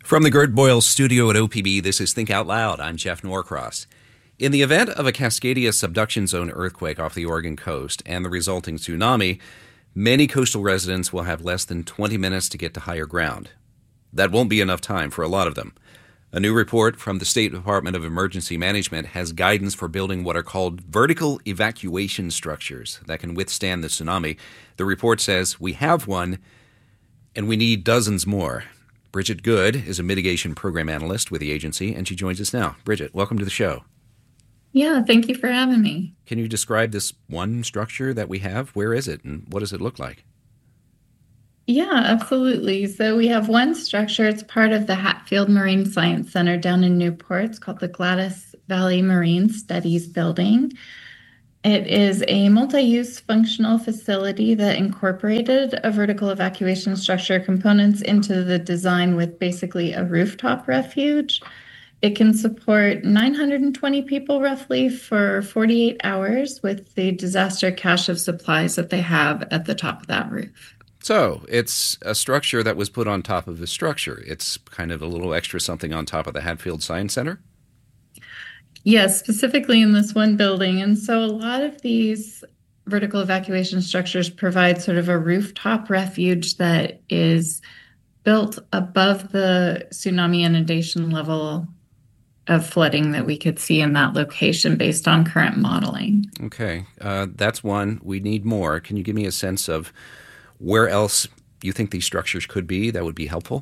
From the Gert Boyle studio at OPB, this is Think Out Loud. I'm Jeff Norcross. In the event of a Cascadia subduction zone earthquake off the Oregon coast and the resulting tsunami, many coastal residents will have less than 20 minutes to get to higher ground. That won't be enough time for a lot of them. A new report from the State Department of Emergency Management has guidance for building what are called vertical evacuation structures that can withstand the tsunami. The report says we have one, and we need dozens more. Bridget Good is a mitigation program analyst with the agency, and she joins us now. Bridget, welcome to the show. Yeah, thank you for having me. Can you describe this one structure that we have? Where is it, and what does it look like? Yeah, absolutely. So we have one structure. It's part of the Hatfield Marine Science Center down in Newport. It's called the Gladys Valley Marine Studies Building. It is a multi-use functional facility that incorporated a vertical evacuation structure components into the design with basically a rooftop refuge. It can support 920 people roughly for 48 hours with the disaster cache of supplies that they have at the top of that roof. So it's a structure that was put on top of a structure. It's kind of a little extra something on top of the Hatfield Science Center? Yes, specifically in this one building. And so a lot of these vertical evacuation structures provide sort of a rooftop refuge that is built above the tsunami inundation level of flooding that we could see in that location based on current modeling. Okay, that's one. We need more. Can you give me a sense of where else you think these structures could be that would be helpful?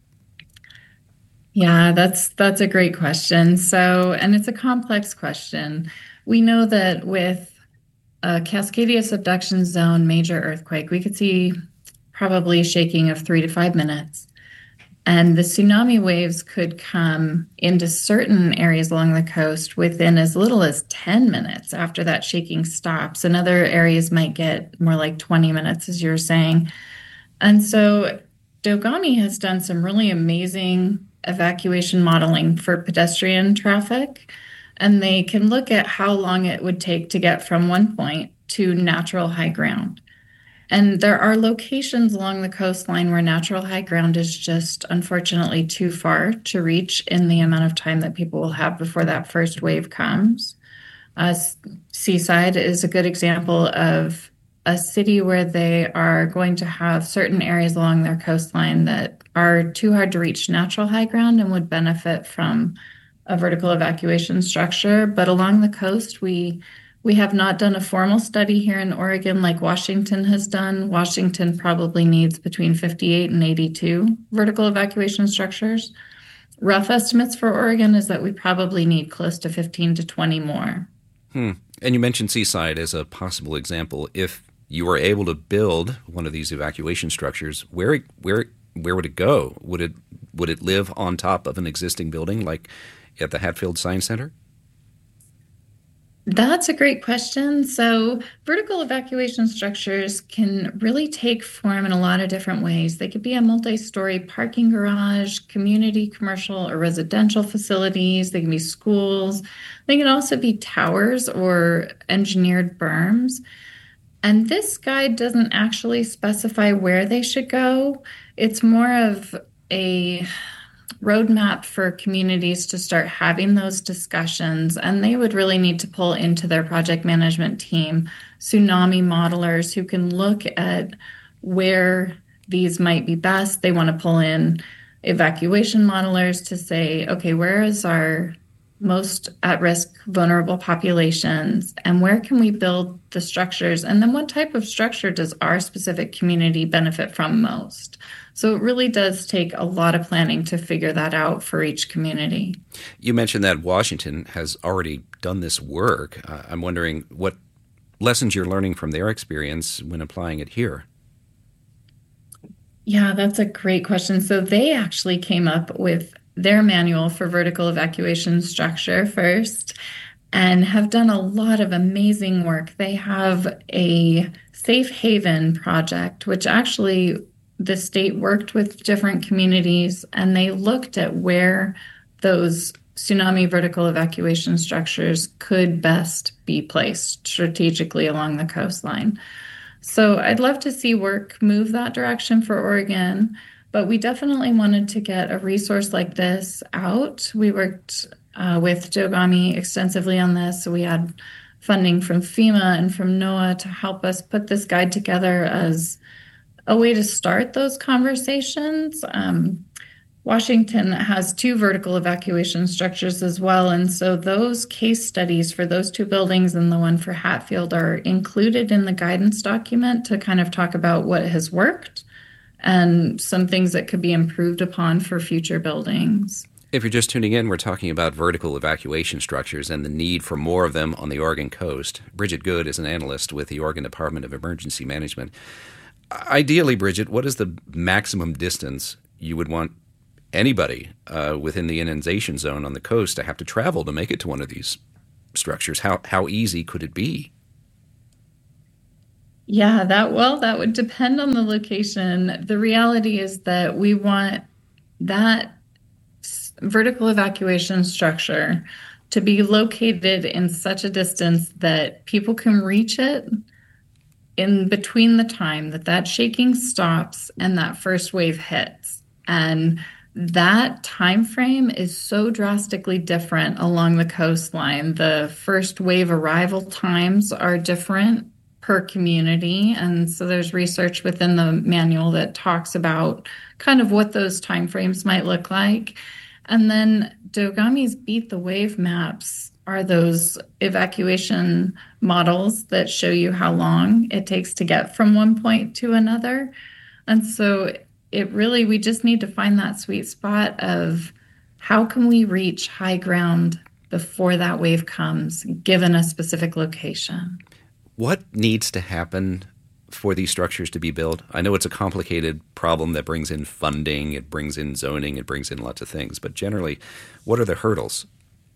Yeah, that's a great question. And it's a complex question. We know that with a Cascadia subduction zone major earthquake, we could see probably shaking of 3 to 5 minutes. And the tsunami waves could come into certain areas along the coast within as little as 10 minutes after that shaking stops. And other areas might get more like 20 minutes, as you were saying. And so Dogami has done some really amazing evacuation modeling for pedestrian traffic, and they can look at how long it would take to get from one point to natural high ground. And there are locations along the coastline where natural high ground is just unfortunately too far to reach in the amount of time that people will have before that first wave comes. Seaside is a good example of a city where they are going to have certain areas along their coastline that are too hard to reach natural high ground and would benefit from a vertical evacuation structure. But along the coast, we have not done a formal study here in Oregon like Washington has done. Washington probably needs between 58 and 82 vertical evacuation structures. Rough estimates for Oregon is that we probably need close to 15 to 20 more. And you mentioned Seaside as a possible example. If you were able to build one of these evacuation structures, where would it go? Would it live on top of an existing building like at the Hatfield Science Center? That's a great question. So vertical evacuation structures can really take form in a lot of different ways. They could be a multi-story parking garage, community, commercial, or residential facilities. They can be schools. They can also be towers or engineered berms. And this guide doesn't actually specify where they should go. It's more of a roadmap for communities to start having those discussions, and they would really need to pull into their project management team tsunami modelers who can look at where these might be best. They want to pull in evacuation modelers to say, okay, where is our most at-risk vulnerable populations, and where can we build the structures, and then what type of structure does our specific community benefit from most? So it really does take a lot of planning to figure that out for each community. You mentioned that Washington has already done this work. I'm wondering what lessons you're learning from their experience when applying it here. Yeah, that's a great question. So they actually came up with their manual for vertical evacuation structure first and have done a lot of amazing work. They have a safe haven project, which actually the state worked with different communities, and they looked at where those tsunami vertical evacuation structures could best be placed strategically along the coastline. So I'd love to see work move that direction for Oregon. but we definitely wanted to get a resource like this out. We worked with Dogami extensively on this. So we had funding from FEMA and from NOAA to help us put this guide together as a way to start those conversations. Washington has 2 vertical evacuation structures as well. And so those case studies for those 2 buildings and the one for Hatfield are included in the guidance document to kind of talk about what has worked and some things that could be improved upon for future buildings. If you're just tuning in, we're talking about vertical evacuation structures and the need for more of them on the Oregon coast. Bridget Good is an analyst with the Oregon Department of Emergency Management. Ideally, Bridget, what is the maximum distance you would want anybody within the inundation zone on the coast to have to travel to make it to one of these structures? How easy could it be? Yeah, that would depend on the location. The reality is that we want that vertical evacuation structure to be located in such a distance that people can reach it in between the time that shaking stops and that first wave hits. And that time frame is so drastically different along the coastline. The first wave arrival times are different per community. And so there's research within the manual that talks about kind of what those timeframes might look like. And then Dogami's Beat the Wave maps are those evacuation models that show you how long it takes to get from one point to another. And so we just need to find that sweet spot of how can we reach high ground before that wave comes, given a specific location. What needs to happen for these structures to be built? I know it's a complicated problem that brings in funding, it brings in zoning, it brings in lots of things, but generally, what are the hurdles?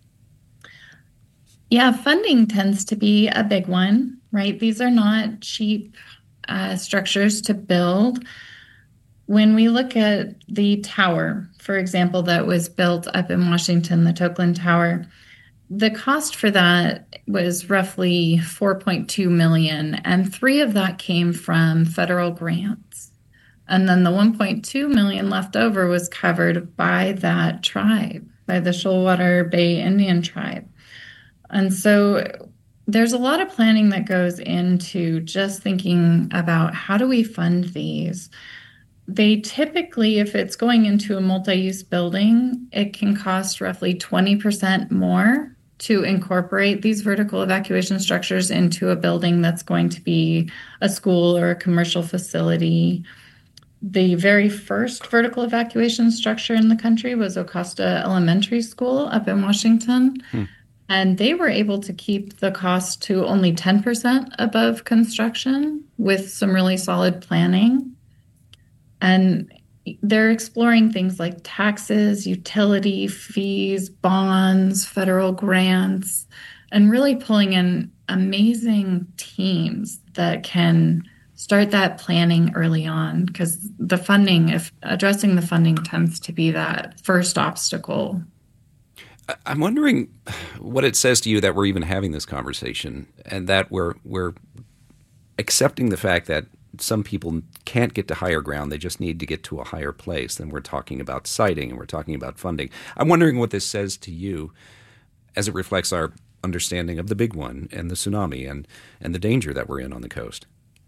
Yeah, funding tends to be a big one, right? These are not cheap structures to build. When we look at the tower, for example, that was built up in Washington, the Tokeland Tower, the cost for that was roughly $4.2 million, and 3 of that came from federal grants. And then the $1.2 million left over was covered by that tribe, by the Shoalwater Bay Indian tribe. And so there's a lot of planning that goes into just thinking about how do we fund these. They typically, if it's going into a multi-use building, it can cost roughly 20% more to incorporate these vertical evacuation structures into a building that's going to be a school or a commercial facility. The very first vertical evacuation structure in the country was Ocosta Elementary School up in Washington. And they were able to keep the cost to only 10% above construction with some really solid planning. And they're exploring things like taxes, utility fees, bonds, federal grants, and really pulling in amazing teams that can start that planning early on, because the funding, if addressing the funding, tends to be that first obstacle. I'm wondering what it says to you that we're even having this conversation, and that we're accepting the fact that some people can't get to higher ground. They just need to get to a higher place. And we're talking about siting and we're talking about funding. I'm wondering what this says to you as it reflects our understanding of the big one and the tsunami and the danger that we're in on the coast.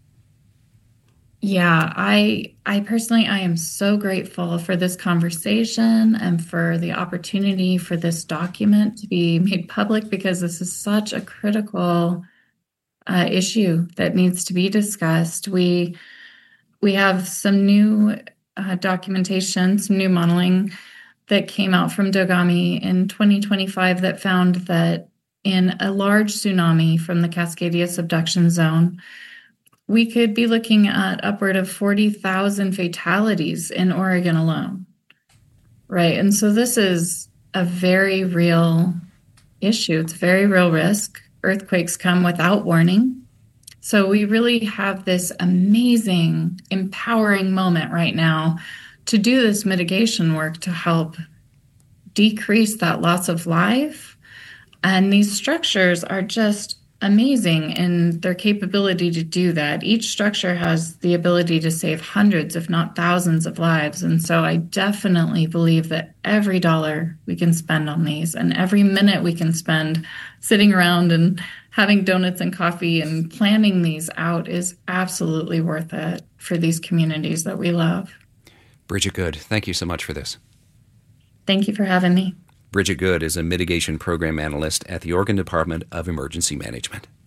Yeah, I personally, I am so grateful for this conversation and for the opportunity for this document to be made public, because this is such a critical issue that needs to be discussed. We have some new documentation, some new modeling that came out from Dogami in 2025 that found that in a large tsunami from the Cascadia subduction zone, we could be looking at upward of 40,000 fatalities in Oregon alone, right? And so this is a very real issue. It's a very real risk. Earthquakes come without warning. So we really have this amazing, empowering moment right now to do this mitigation work to help decrease that loss of life. And these structures are just amazing in their capability to do that. Each structure has the ability to save hundreds, if not thousands, of lives. And so I definitely believe that every dollar we can spend on these and every minute we can spend sitting around and having donuts and coffee and planning these out is absolutely worth it for these communities that we love. Bridget Good, thank you so much for this. Thank you for having me. Bridget Good is a mitigation program analyst at the Oregon Department of Emergency Management.